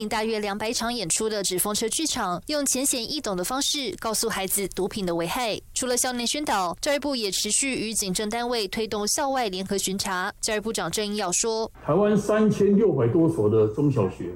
大约200场演出的纸风车剧场，用浅显易懂的方式告诉孩子毒品的危害。除了校内宣导，教育部也持续与警政单位推动校外联合巡查。教育部长郑英耀说， 台湾3600多所的中小学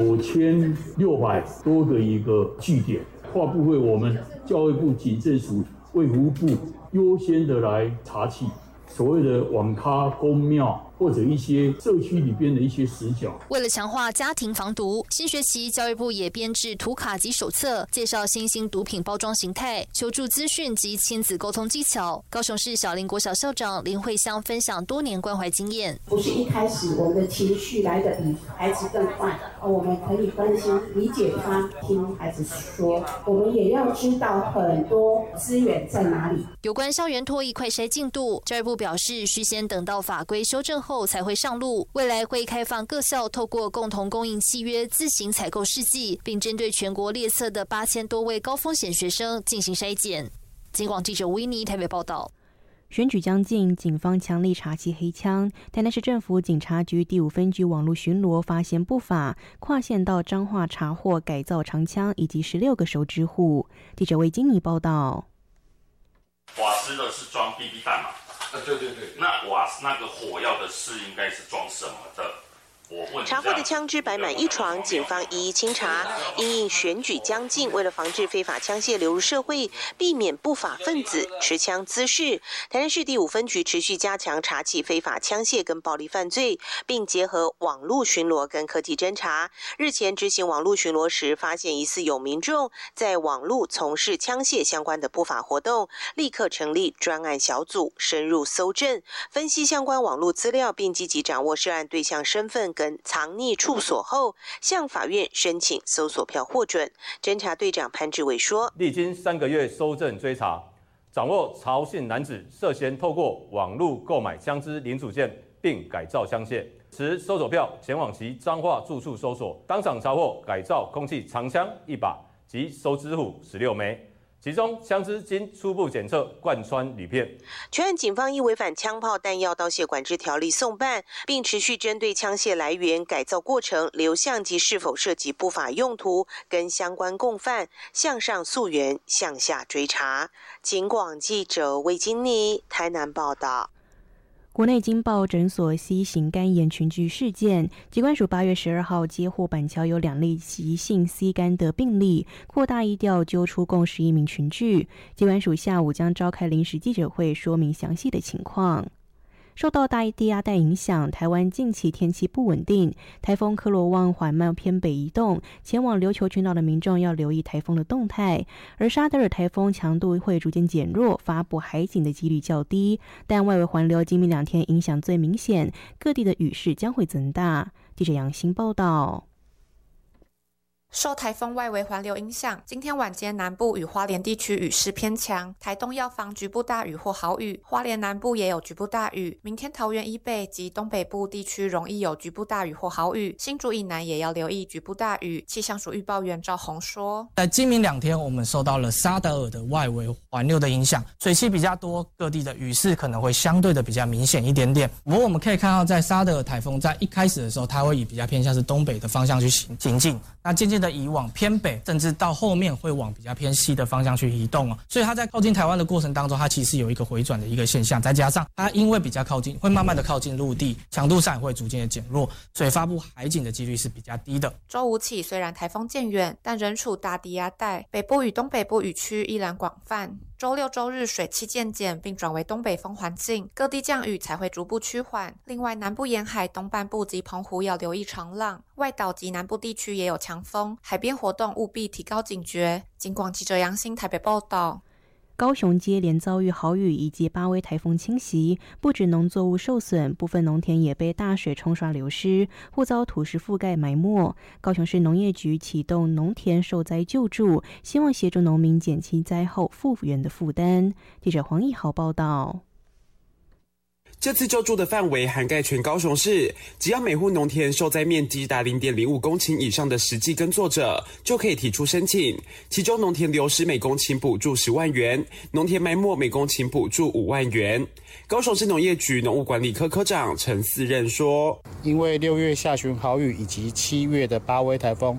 ，9600多个一个据点，跨部会我们教育部警政署、卫福部优先的来查缉所谓的网咖、公庙或者一些社区里边的一些死角。 为了强化家庭防毒，新学期教育部也编制图卡及手册，介绍新兴毒品包装形态、求助资讯及亲子沟通技巧。高雄市小林国小校长林慧香分享多年关怀经验， 不是一开始我们的情绪来得比孩子更快，我们可以关心、理解他，听孩子说，我们也要知道很多资源在哪里。 有关校园脱疫快筛进度，教育部表示，需先等到法规修正后才会上路。未来会开放各校透过共同供应契约自行采购试剂，并针对全国列册的8000多位高风险学生进行筛检。警广记者吴依妮台北报道。 选举将近，警方强力查缉黑枪。台南市政府警察局第5分局网络巡逻发现不法，跨县到彰化查获改造长枪以及16个熟知户。记者魏金妮报道。 瓦斯的是装 BB 弹嘛？对。那瓦斯那个火药的是应该是装什么的？ 查获的枪支摆满一床，警方一一清查。因应选举将近，为了防治非法枪械流入社会，避免不法分子持枪滋事，台南市第5分局持续加强查缉非法枪械跟暴力犯罪，并结合网络巡逻跟科技侦查。日前执行网络巡逻时，发现疑似有民众在网络从事枪械相关的不法活动，立刻成立专案小组，深入搜证，分析相关网络资料，并积极掌握涉案对象身份跟藏匿处所后，向法院申请搜索票获准。侦查队长潘志伟说， 历经3个月搜证追查，掌握曹姓男子涉嫌透过网络购买枪支零组件并改造枪械，持搜索票前往其彰化住处搜索，当场查获改造空气长枪1把及收支虎16枚。其中枪支经初步检测贯穿铝片。 全案警方依违反枪炮弹药刀械管制条例送办，并持续针对枪械来源、改造过程、流向及是否涉及不法用途跟相关共犯向上溯源、向下追查。警广记者魏金妮台南报道。 国内经报诊所 C 型肝炎群聚事件，疾管署8月12号接获板桥有2例急性 C 肝的病例，扩大疫调揪出共11名群聚。疾管署下午将召开临时记者会，说明详细的情况。受到大低压带影响，台湾近期天气不稳定，台风科罗旺缓慢偏北移动，前往琉球群岛的民众要留意台风的动态。而沙德尔台风强度会逐渐减弱，发布海警的几率较低，但外围环流今明2天影响最明显，各地的雨势将会增大。记者杨欣报道。 受台风外围环流影响，今天晚间南部与花莲地区雨势偏强，台东要防局部大雨或豪雨，花莲南部也有局部大雨。明天桃园以北及东北部地区容易有局部大雨或豪雨，新竹以南也要留意局部大雨。气象署预报员赵宏说， 在今明2天，我们受到了沙德尔的外围环流的影响，水汽比较多，各地的雨势可能会相对的比较明显一点点。不过我们可以看到，在沙德尔台风在一开始的时候，它会以比较偏向是东北的方向去行进，那渐渐的移往偏北，甚至到后面会往比较偏西的方向去移动哦。所以它在靠近台湾的过程当中，它其实有一个回转的一个现象，再加上它因为比较靠近，会慢慢的靠近陆地，强度上也会逐渐的减弱，所以发布海警的几率是比较低的。 周五起，虽然台风渐远，但仍处大低压带，北部与东北部雨区依然广泛。周六周日水汽渐减，并转为东北风环境，各地降雨才会逐步趋缓。另外，南部沿海东半部及澎湖要留意长浪，外岛及南部地区也有强风，海边活动务必提高警觉。警广记者杨欣台北报道。 高雄接连遭遇豪雨以及8威台风侵袭，不止农作物受损，部分农田也被大水冲刷流失，或遭土石覆盖埋没。高雄市农业局启动农田受灾救助，希望协助农民减轻灾后复原的负担。记者黄义豪报道。 这次救助的范围涵盖全高雄市，只要每户农田受灾面积达 0.05 公顷以上的实际耕作者，就可以提出申请。其中农田流失每公顷补助10万元，农田埋没每公顷补助5万元。高雄市农业局农务管理科科长陈思任说， 因为6月下旬豪雨以及7月的8威台风，